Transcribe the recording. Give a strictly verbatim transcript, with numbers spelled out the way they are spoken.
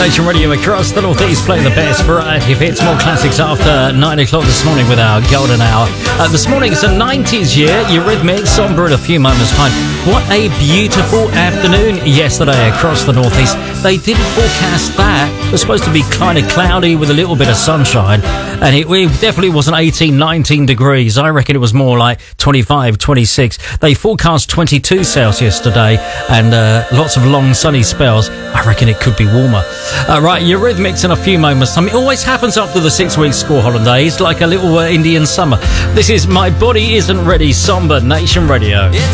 Nation Radio across the Northeast, playing the best variety of hits, more classics after nine o'clock this morning with our golden hour. Uh, this morning it's a nineties year, Eurythmics, somber in a few moments' time. What a beautiful afternoon yesterday across the Northeast. They didn't forecast that. It was supposed to be kind of cloudy with a little bit of sunshine, and it, it definitely wasn't eighteen, nineteen degrees. I reckon it was more like twenty-five, twenty-six. They forecast twenty-two Celsius today, and uh, lots of long sunny spells. I reckon it could be warmer. Uh, right, Eurythmics in a few moments' time. It always happens after the six-week school holidays, like a little uh, Indian summer. This is My Body Isn't Ready, Somber Nation Radio.